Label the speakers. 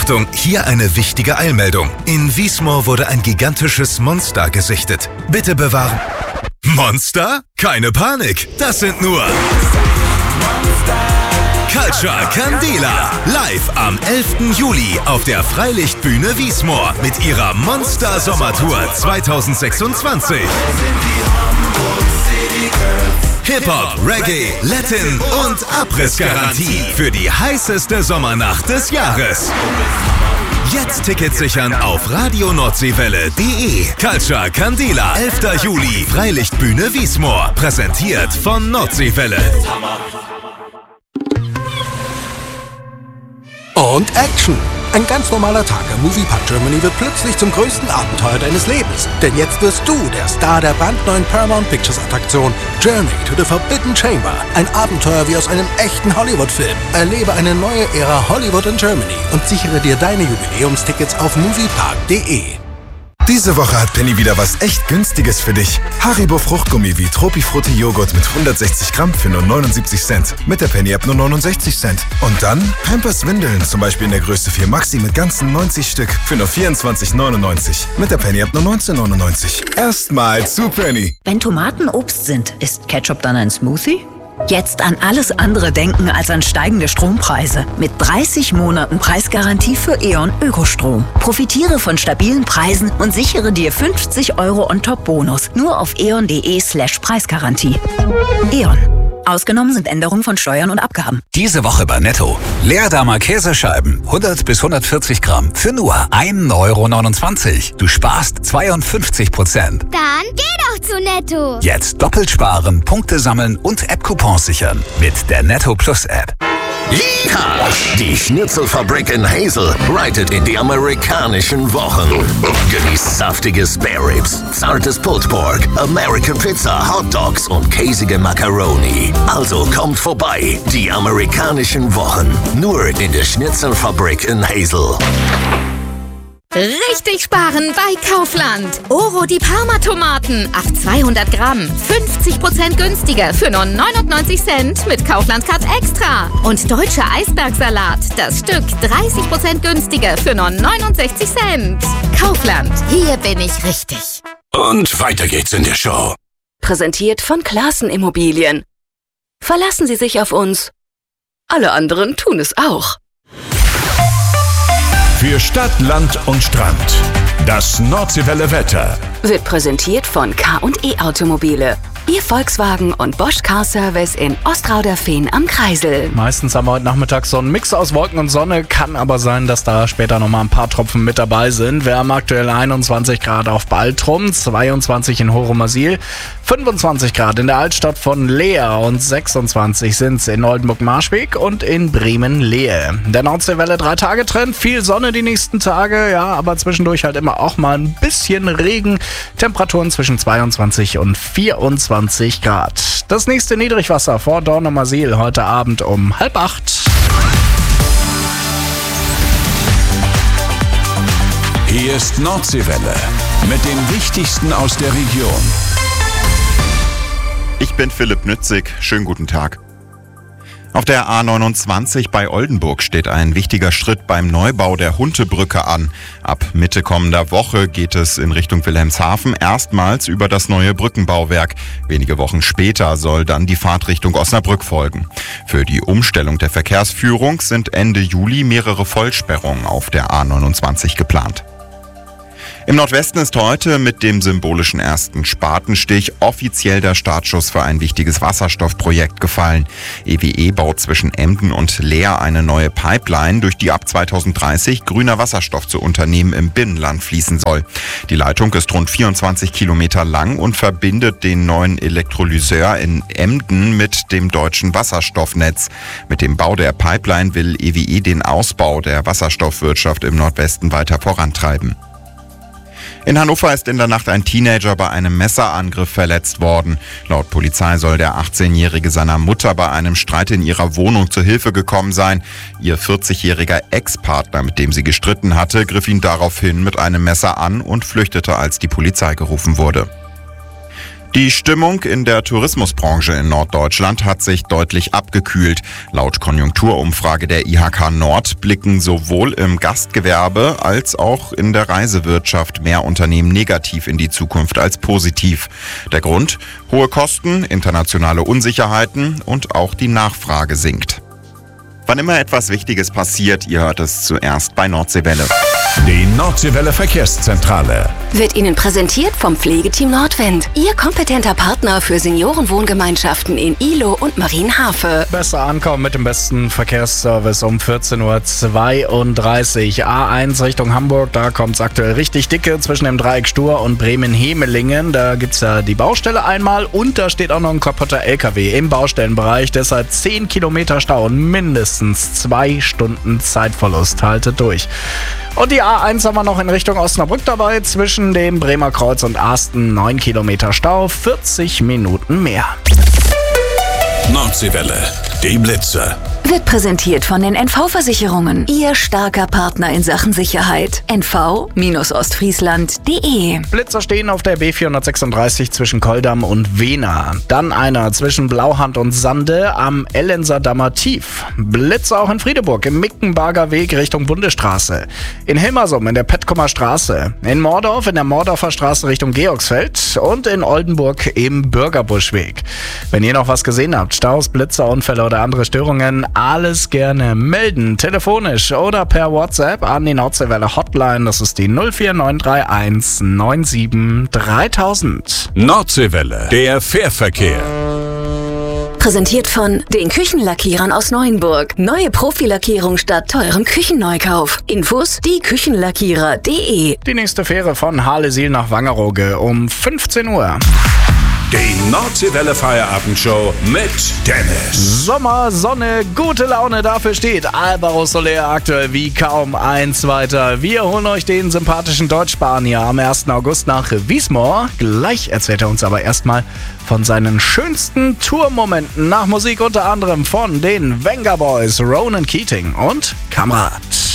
Speaker 1: Achtung, hier eine wichtige Eilmeldung. In Wiesmoor wurde ein gigantisches Monster gesichtet. Bitte bewahren. Monster? Keine Panik, das sind nur Culture Candela. Live am 11. Juli auf der Freilichtbühne Wiesmoor mit ihrer Monster Sommertour 2026. Hip-Hop, Reggae, Latin und Abrissgarantie für die heißeste Sommernacht des Jahres. Jetzt Tickets sichern auf radionordseewelle.de. Culture Candela, 11. Juli, Freilichtbühne Wiesmoor. Präsentiert von Nordseewelle.
Speaker 2: Und Action! Ein ganz normaler Tag im Moviepark Germany wird plötzlich zum größten Abenteuer deines Lebens. Denn jetzt wirst du der Star der brandneuen Paramount Pictures Attraktion Journey to the Forbidden Chamber. Ein Abenteuer wie aus einem echten Hollywood-Film. Erlebe eine neue Ära Hollywood in Germany und sichere dir deine Jubiläumstickets auf moviepark.de.
Speaker 3: Diese Woche hat Penny wieder was echt Günstiges für dich. Haribo Fruchtgummi wie Tropifrutti Joghurt mit 160 Gramm für nur 79 Cent. Mit der Penny-App nur 69 Cent. Und dann Pampers Windeln, zum Beispiel in der Größe 4 Maxi mit ganzen 90 Stück für nur 24,99. Mit der Penny-App nur 19,99. Erstmal zu Penny.
Speaker 4: Wenn Tomaten Obst sind, ist Ketchup dann ein Smoothie? Jetzt an alles andere denken als an steigende Strompreise. Mit 30 Monaten Preisgarantie für E.ON Ökostrom. Profitiere von stabilen Preisen und sichere dir 50 € on top Bonus. Nur auf eon.de/Preisgarantie. E.ON. Ausgenommen sind Änderungen von Steuern und Abgaben.
Speaker 5: Diese Woche bei Netto. Leerdammer Käsescheiben, 100 bis 140 Gramm, für nur 1,29 €. Du sparst 52%.
Speaker 6: Dann geh doch zu Netto.
Speaker 5: Jetzt doppelt sparen, Punkte sammeln und App-Coupons sichern. Mit der Netto Plus App.
Speaker 7: Yeehaw! Die Schnitzelfabrik in Hazel reitet in die amerikanischen Wochen. Genießt saftige Spare Ribs, zartes Pulled Pork, American Pizza, Hot Dogs und käsige Macaroni. Also kommt vorbei, die amerikanischen Wochen. Nur in der Schnitzelfabrik in Hazel.
Speaker 8: Richtig sparen bei Kaufland. Oro die Parma-Tomaten ab 200 Gramm. 50% günstiger für nur 99 Cent mit Kaufland Card Extra. Und deutscher Eisbergsalat. Das Stück 30% günstiger für nur 69 Cent. Kaufland. Hier bin ich richtig.
Speaker 7: Und weiter geht's in der Show.
Speaker 9: Präsentiert von Classen Immobilien. Verlassen Sie sich auf uns. Alle anderen tun es auch.
Speaker 10: Für Stadt, Land und Strand. Das Nordseewelle Wetter
Speaker 9: Wird präsentiert von K&E Automobile. Ihr Volkswagen und Bosch Car Service in Ostrauderfehn am Kreisel.
Speaker 11: Meistens haben wir heute Nachmittag so einen Mix aus Wolken und Sonne. Kann aber sein, dass da später nochmal ein paar Tropfen mit dabei sind. Wir haben aktuell 21 Grad auf Baltrum, 22 in Horumersiel, 25 Grad in der Altstadt von Leer und 26 sind es in Oldenburg-Marschweg und in Bremen-Lehe. Der Nordseewelle 3-Tage-Trend, viel Sonne die nächsten Tage, ja, aber zwischendurch halt immer auch mal ein bisschen Regen. Temperaturen zwischen 22 und 24 Grad. Das nächste Niedrigwasser vor Dornumersiel heute Abend um 7:30.
Speaker 10: Hier ist Nordseewelle mit dem Wichtigsten aus der Region.
Speaker 12: Ich bin Philipp Nützig. Schönen guten Tag. Auf der A29 bei Oldenburg steht ein wichtiger Schritt beim Neubau der Huntebrücke an. Ab Mitte kommender Woche geht es in Richtung Wilhelmshaven erstmals über das neue Brückenbauwerk. Wenige Wochen später soll dann die Fahrt Richtung Osnabrück folgen. Für die Umstellung der Verkehrsführung sind Ende Juli mehrere Vollsperrungen auf der A29 geplant. Im Nordwesten ist heute mit dem symbolischen ersten Spatenstich offiziell der Startschuss für ein wichtiges Wasserstoffprojekt gefallen. EWE baut zwischen Emden und Leer eine neue Pipeline, durch die ab 2030 grüner Wasserstoff zu Unternehmen im Binnenland fließen soll. Die Leitung ist rund 24 Kilometer lang und verbindet den neuen Elektrolyseur in Emden mit dem deutschen Wasserstoffnetz. Mit dem Bau der Pipeline will EWE den Ausbau der Wasserstoffwirtschaft im Nordwesten weiter vorantreiben. In Hannover ist in der Nacht ein Teenager bei einem Messerangriff verletzt worden. Laut Polizei soll der 18-Jährige seiner Mutter bei einem Streit in ihrer Wohnung zu Hilfe gekommen sein. Ihr 40-jähriger Ex-Partner, mit dem sie gestritten hatte, griff ihn daraufhin mit einem Messer an und flüchtete, als die Polizei gerufen wurde. Die Stimmung in der Tourismusbranche in Norddeutschland hat sich deutlich abgekühlt. Laut Konjunkturumfrage der IHK Nord blicken sowohl im Gastgewerbe als auch in der Reisewirtschaft mehr Unternehmen negativ in die Zukunft als positiv. Der Grund? Hohe Kosten, internationale Unsicherheiten und auch die Nachfrage sinkt. Wann immer etwas Wichtiges passiert, ihr hört es zuerst bei Nordseewelle.
Speaker 10: Die Nordseewelle Verkehrszentrale
Speaker 9: wird Ihnen präsentiert vom Pflegeteam Nordwind. Ihr kompetenter Partner für Seniorenwohngemeinschaften in Ihlow und Marienhafe.
Speaker 11: Besser ankommen mit dem besten Verkehrsservice um 14.32 Uhr. A1 Richtung Hamburg, da kommt es aktuell richtig dicke zwischen dem Dreieck Stur und Bremen-Hemelingen. Da gibt es ja die Baustelle einmal und da steht auch noch ein kaputter LKW im Baustellenbereich. Deshalb 10 Kilometer Stau und mindestens 2 Stunden Zeitverlust. Haltet durch. Und die A1 haben wir noch in Richtung Osnabrück dabei. Zwischen dem Bremer Kreuz und Asten 9 Kilometer Stau, 40 Minuten mehr.
Speaker 10: Nordseewelle, die Blitze.
Speaker 9: Wird präsentiert von den NV-Versicherungen. Ihr starker Partner in Sachen Sicherheit. nv-ostfriesland.de.
Speaker 11: Blitzer stehen auf der B436 zwischen Koldam und Wehna. Dann einer zwischen Blauhand und Sande am Ellenser Dammer Tief. Blitzer auch in Friedeburg im Mickenbarger Weg Richtung Bundesstraße. In Hilmersum in der Petkomer Straße. In Mordorf in der Mordorfer Straße Richtung Georgsfeld. Und in Oldenburg im Bürgerbuschweg. Wenn ihr noch was gesehen habt, Staus, Blitzer, Unfälle oder andere Störungen, alles gerne melden. Telefonisch oder per WhatsApp an die Nordseewelle Hotline. Das ist die 04931 97 3000.
Speaker 10: Nordseewelle, der Fährverkehr.
Speaker 9: Präsentiert von den Küchenlackierern aus Neuenburg. Neue Profilackierung statt teurem Küchenneukauf. Infos dieküchenlackierer.de.
Speaker 11: Die nächste Fähre von Harlesiel nach Wangerooge um 15 Uhr.
Speaker 10: Die Nordseewelle Feierabendshow mit Dennis.
Speaker 11: Sommer, Sonne, gute Laune, dafür steht Álvaro Soler aktuell wie kaum ein zweiter. Wir holen euch den sympathischen Deutsch-Spanier am 1. August nach Wiesmoor. Gleich erzählt er uns aber erstmal von seinen schönsten Tourmomenten nach Musik unter anderem von den Venga Boys, Ronan Keating und Kamerad.